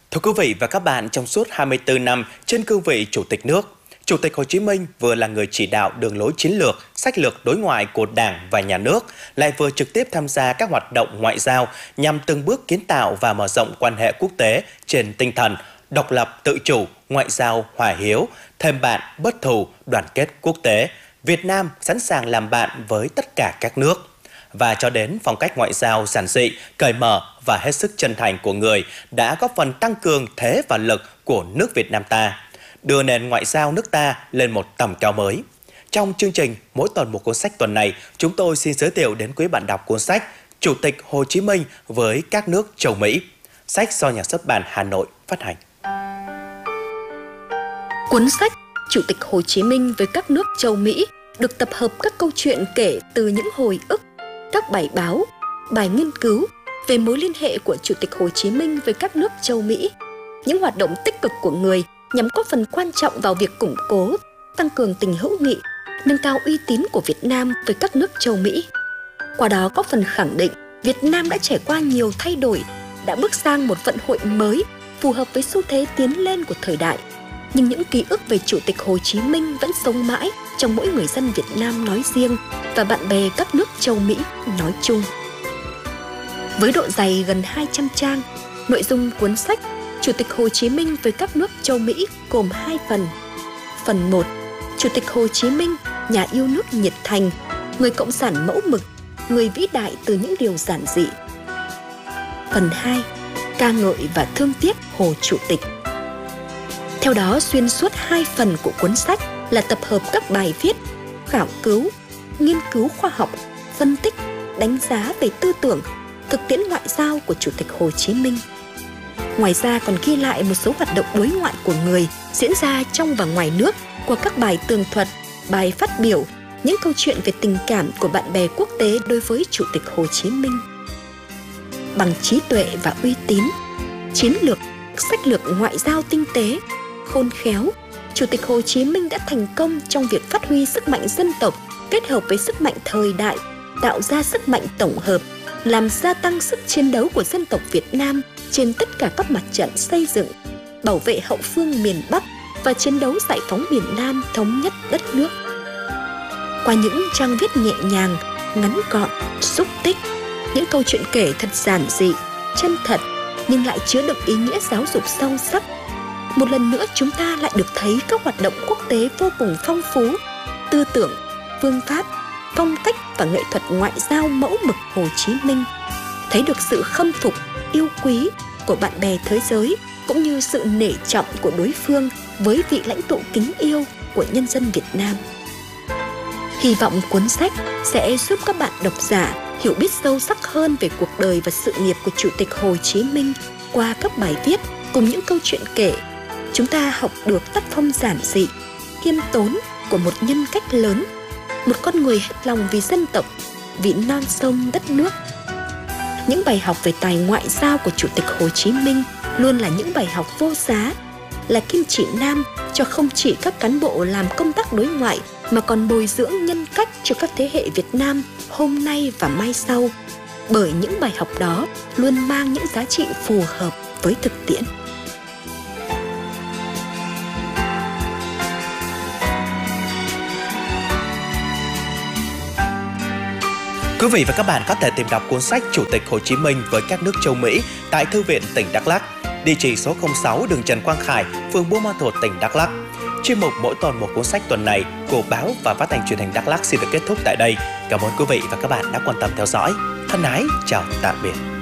Thưa quý vị và các bạn, trong suốt 24 năm trên cương vị Chủ tịch nước, Chủ tịch Hồ Chí Minh vừa là người chỉ đạo đường lối chiến lược, sách lược đối ngoại của Đảng và Nhà nước, lại vừa trực tiếp tham gia các hoạt động ngoại giao nhằm từng bước kiến tạo và mở rộng quan hệ quốc tế trên tinh thần độc lập tự chủ, ngoại giao hòa hiếu, thêm bạn bất thù, đoàn kết quốc tế. Việt Nam sẵn sàng làm bạn với tất cả các nước. Và cho đến phong cách ngoại giao giản dị, cởi mở và hết sức chân thành của người đã góp phần tăng cường thế và lực của nước Việt Nam ta, đưa nền ngoại giao nước ta lên một tầm cao mới. Trong chương trình Mỗi tuần một cuốn sách tuần này, chúng tôi xin giới thiệu đến quý bạn đọc cuốn sách Chủ tịch Hồ Chí Minh với các nước châu Mỹ. Sách do Nhà xuất bản Hà Nội phát hành. Cuốn sách Chủ tịch Hồ Chí Minh với các nước châu Mỹ được tập hợp các câu chuyện kể từ những hồi ức, các bài báo, bài nghiên cứu về mối liên hệ của Chủ tịch Hồ Chí Minh với các nước châu Mỹ, những hoạt động tích cực của người nhằm góp phần quan trọng vào việc củng cố, tăng cường tình hữu nghị, nâng cao uy tín của Việt Nam với các nước châu Mỹ. Qua đó góp phần khẳng định Việt Nam đã trải qua nhiều thay đổi, đã bước sang một vận hội mới phù hợp với xu thế tiến lên của thời đại. Nhưng những ký ức về Chủ tịch Hồ Chí Minh vẫn sống mãi trong mỗi người dân Việt Nam nói riêng và bạn bè các nước châu Mỹ nói chung. Với độ dày gần 200 trang, nội dung cuốn sách Chủ tịch Hồ Chí Minh với các nước châu Mỹ gồm 2 phần. Phần 1, Chủ tịch Hồ Chí Minh, nhà yêu nước nhiệt thành, người cộng sản mẫu mực, người vĩ đại từ những điều giản dị. Phần 2, ca ngợi và thương tiếc Hồ Chủ tịch. Theo đó, xuyên suốt 2 phần của cuốn sách là tập hợp các bài viết, khảo cứu, nghiên cứu khoa học, phân tích, đánh giá về tư tưởng, thực tiễn ngoại giao của Chủ tịch Hồ Chí Minh. Ngoài ra còn ghi lại một số hoạt động đối ngoại của người diễn ra trong và ngoài nước qua các bài tường thuật, bài phát biểu, những câu chuyện về tình cảm của bạn bè quốc tế đối với Chủ tịch Hồ Chí Minh. Bằng trí tuệ và uy tín, chiến lược, sách lược ngoại giao tinh tế, khôn khéo, Chủ tịch Hồ Chí Minh đã thành công trong việc phát huy sức mạnh dân tộc kết hợp với sức mạnh thời đại, tạo ra sức mạnh tổng hợp, làm gia tăng sức chiến đấu của dân tộc Việt Nam trên tất cả các mặt trận xây dựng, bảo vệ hậu phương miền Bắc và chiến đấu giải phóng miền Nam thống nhất đất nước. Qua những trang viết nhẹ nhàng, ngắn gọn, xúc tích, những câu chuyện kể thật giản dị, chân thật nhưng lại chứa đựng ý nghĩa giáo dục sâu sắc. Một lần nữa chúng ta lại được thấy các hoạt động quốc tế vô cùng phong phú, tư tưởng, phương pháp, phong cách và nghệ thuật ngoại giao mẫu mực Hồ Chí Minh, thấy được sự khâm phục, yêu quý của bạn bè thế giới cũng như sự nể trọng của đối phương với vị lãnh tụ kính yêu của nhân dân Việt Nam. Hy vọng cuốn sách sẽ giúp các bạn độc giả hiểu biết sâu sắc hơn về cuộc đời và sự nghiệp của Chủ tịch Hồ Chí Minh qua các bài viết cùng những câu chuyện kể. Chúng ta học được tác phong giản dị, khiêm tốn của một nhân cách lớn, một con người hết lòng vì dân tộc, vì non sông đất nước. Những bài học về tài ngoại giao của Chủ tịch Hồ Chí Minh luôn là những bài học vô giá, là kim chỉ nam cho không chỉ các cán bộ làm công tác đối ngoại mà còn bồi dưỡng nhân cách cho các thế hệ Việt Nam hôm nay và mai sau. Bởi những bài học đó luôn mang những giá trị phù hợp với thực tiễn. Quý vị và các bạn có thể tìm đọc cuốn sách Chủ tịch Hồ Chí Minh với các nước châu Mỹ tại Thư viện tỉnh Đắk Lắk, địa chỉ số 06 đường Trần Quang Khải, phường Buôn Ma Thuột, tỉnh Đắk Lắk. Chuyên mục Mỗi tuần một cuốn sách tuần này của báo và phát thanh truyền hình Đắk Lắk xin được kết thúc tại đây. Cảm ơn quý vị và các bạn đã quan tâm theo dõi. Thân ái, chào tạm biệt.